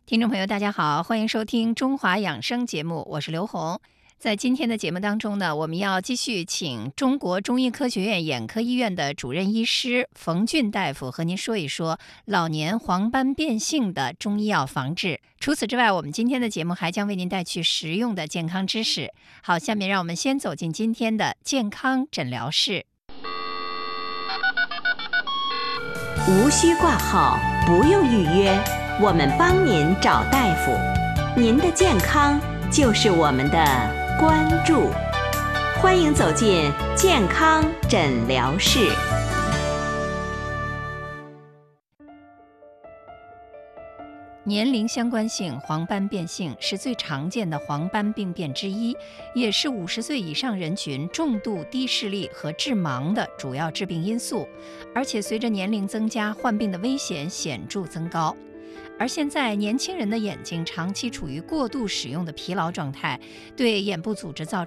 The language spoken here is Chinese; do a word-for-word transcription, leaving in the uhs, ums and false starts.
听众朋友，大家好，欢迎收听中华养生节目，我是刘红。在今天的节目当中呢，我们要继续请中国中医科学院眼科医院的主任医师冯俊大夫和您说一说老年黄斑变性的中医药防治。除此之外，我们今天的节目还将为您带去实用的健康知识。好，下面让我们先走进今天的健康诊疗室。 无需挂号，不用预约，我们帮您找大夫。您的健康就是我们的关注。欢迎走进健康诊疗室。 年龄相关性黄斑变性是最常见的黄斑病变之一，也是五十岁以上人群重度低视力和致盲的主要致病因素，而且随着年龄增加，患病的危险显著增高。而现在年轻人的眼睛长期处于过度使用的疲劳状态，对眼部组织造